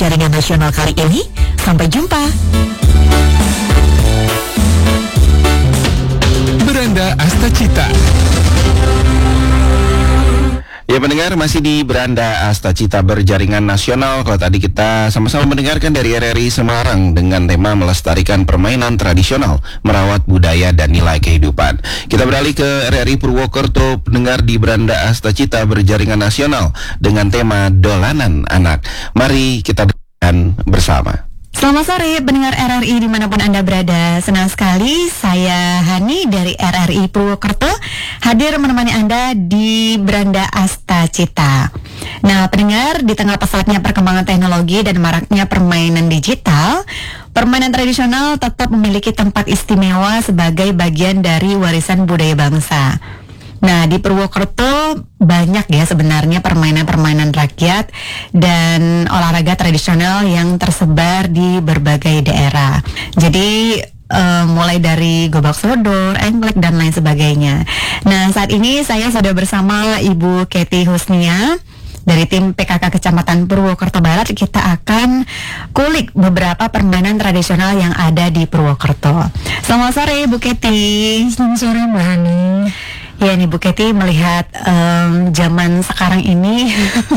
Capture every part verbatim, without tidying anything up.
berjaringan nasional kali ini. Sampai jumpa. Beranda Astacita. Ya pendengar, masih di Beranda Astacita berjaringan nasional. Kalau tadi kita sama-sama mendengarkan dari R R I Semarang dengan tema melestarikan permainan tradisional, merawat budaya dan nilai kehidupan. Kita beralih ke R R I Purwokerto, pendengar di Beranda Astacita berjaringan nasional dengan tema dolanan anak. Mari kita dengarkan bersama. Selamat sore pendengar R R I dimanapun Anda berada. Senang sekali saya Hani dari R R I Purwokerto hadir menemani Anda di Beranda Astacita. Nah pendengar, di tengah pesatnya perkembangan teknologi dan maraknya permainan digital, permainan tradisional tetap memiliki tempat istimewa sebagai bagian dari warisan budaya bangsa. Nah, di Purwokerto banyak ya sebenarnya permainan-permainan rakyat dan olahraga tradisional yang tersebar di berbagai daerah. Jadi uh, mulai dari gobak sodor, engklek dan lain sebagainya. Nah, saat ini saya sudah bersama Ibu Kety Husnia dari tim P K K Kecamatan Purwokerto Barat. Kita akan kulik beberapa permainan tradisional yang ada di Purwokerto. Selamat sore Ibu Kety. Selamat sore Mbak Hani. Ya nih Bu Kety, melihat um, zaman sekarang ini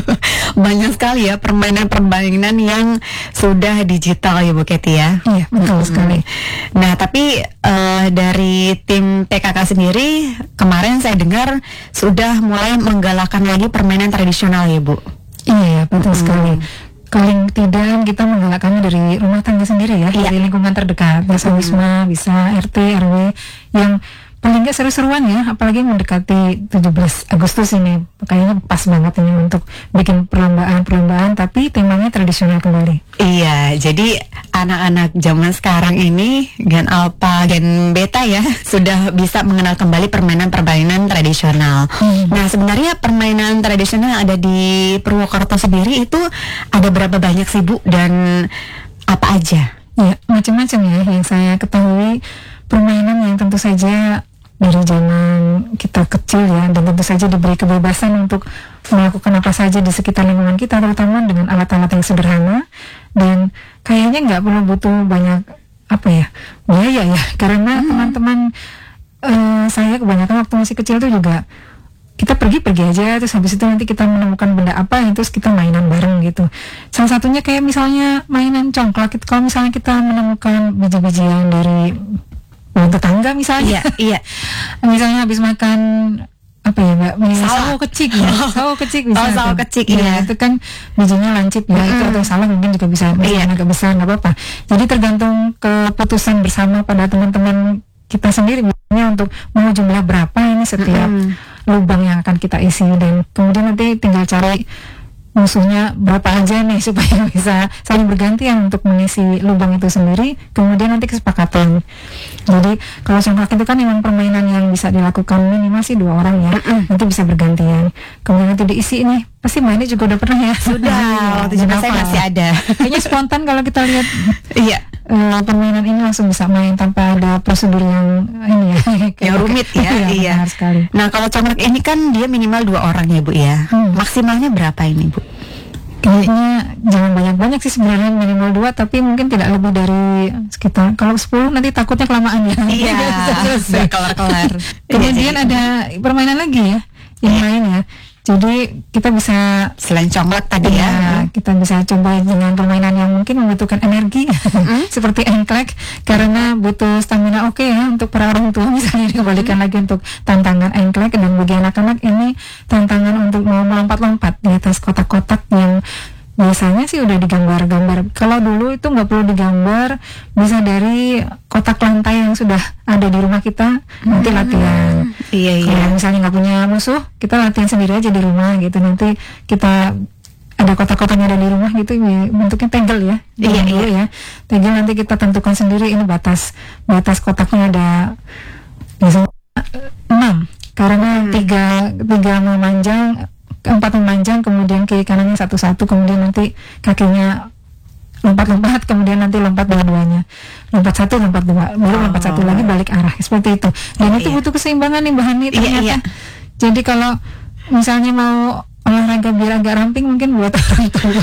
banyak sekali ya permainan-permainan yang sudah digital ya Bu Kety ya. Iya betul hmm. sekali. Nah tapi uh, dari tim P K K sendiri kemarin saya dengar sudah mulai menggalakkan lagi permainan tradisional ya Bu. Iya betul hmm. sekali. Paling tidak kita menggalakkannya dari rumah tangga sendiri ya, iya. Dari lingkungan terdekat, bisa hmm. wisma, bisa R T, R W yang paling nggak seru-seruan ya, apalagi mendekati tujuh belas Agustus ini, kayaknya pas banget ini untuk bikin perlombaan-perlombaan tapi temanya tradisional kembali. Iya, jadi anak-anak zaman sekarang ini Gen Alpha, Gen Beta ya sudah bisa mengenal kembali permainan-permainan tradisional. Hmm. Nah sebenarnya permainan tradisional yang ada di Purwokerto sendiri itu ada berapa banyak sih Bu, dan apa aja? Ya macam-macam ya yang saya ketahui, permainan yang tentu saja dari zaman kita kecil ya, dan tentu saja diberi kebebasan untuk melakukan apa saja di sekitar lingkungan kita, terutama dengan alat-alat yang sederhana, dan kayaknya nggak perlu butuh banyak apa ya biaya ya, karena hmm. teman-teman uh, saya kebanyakan waktu masih kecil tuh juga kita pergi-pergi aja, terus habis itu nanti kita menemukan benda apa yang terus kita mainan bareng gitu. Salah satunya kayak misalnya mainan congklak, kalau misalnya kita menemukan biji-bijian dari pohon tetangga misalnya, iya, iya. misalnya habis makan apa ya Mbak, sawo kecik ya, sawo kecik bisa, oh, sawo kecik ya, itu kan bijinya lancip ya, mm. itu atau salah mungkin juga bisa, iya. agak besar nggak apa-apa. Jadi tergantung keputusan bersama pada teman-teman kita sendiri, misalnya untuk mau jumlah berapa ini setiap mm. lubang yang akan kita isi, dan kemudian nanti tinggal cari musuhnya berapa aja nih supaya bisa saling bergantian untuk mengisi lubang itu sendiri, kemudian nanti kesepakatan. Jadi kalau congklak itu kan memang permainan yang bisa dilakukan minimal sih dua orang ya, mm-mm. nanti bisa bergantian, kemudian nanti diisi nih, pasti mainnya juga udah pernah ya. Sudah, waktu zaman saya masih ada. Kayaknya spontan kalau kita lihat. Iya. Uh, permainan ini langsung bisa main tanpa ada prosedur yang ini ya, yang rumit ya. Iya, benar sekali. Nah kalau congklak ini kan dia minimal dua orang ya Bu ya, hmm. maksimalnya berapa ini Bu? Kayaknya jangan banyak-banyak sih sebenarnya, minimal dua, tapi mungkin tidak lebih dari sekitar, kalau sepuluh nanti takutnya kelamaan ya. Iya, sudah kelar-kelar. Kemudian ada permainan lagi ya yang lain ya. Jadi kita bisa selain congklak tadi ya, ya, kita bisa coba dengan permainan yang mungkin membutuhkan energi mm-hmm. seperti engklek, karena butuh stamina oke okay ya untuk para orang tua, misalnya dikembalikan mm-hmm. lagi untuk tantangan engklek, dan bagi anak-anak ini tantangan untuk mau melompat-lompat di atas kotak-kotak yang biasanya sih udah digambar-gambar. Kalau dulu itu nggak perlu digambar, bisa dari kotak lantai yang sudah ada di rumah kita, hmm. nanti latihan. Iya, iya. Kalau misalnya nggak punya musuh, kita latihan sendiri aja di rumah gitu. Nanti kita ada kotak-kotaknya ada di rumah gitu, bentuknya tegel ya. Iya, dulu iya. ya. Tegel nanti kita tentukan sendiri, ini batas batas kotaknya ada misalnya enam, karena hmm. tiga tiga memanjang, empat memanjang, kemudian kiri kanannya satu-satu, kemudian nanti kakinya lompat-lompat, kemudian nanti lompat dua-duanya, lompat satu, lompat dua, baru oh. lompat satu lagi balik arah, seperti itu. Dan oh, itu iya. butuh keseimbangan nih Mbak Hani ternyata. Iya, iya. Jadi kalau misalnya mau olahraga biar agak ramping, mungkin buat orang tua